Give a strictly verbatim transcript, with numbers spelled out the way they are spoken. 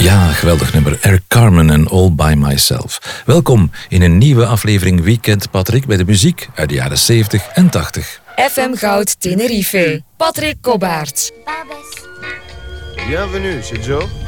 Ja, geweldig nummer. Eric Carmen en All By Myself. Welkom in een nieuwe aflevering Weekend Patrick bij de muziek uit de jaren zeventig en tachtig. F M Goud Tenerife. Patrick Kobbaert. Bienvenue, c'est Joe.